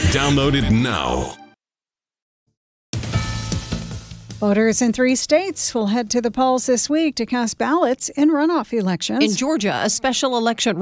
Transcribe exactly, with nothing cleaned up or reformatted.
Download it now. Voters in three states will head to the polls this week to cast ballots in runoff elections. In Georgia, a special election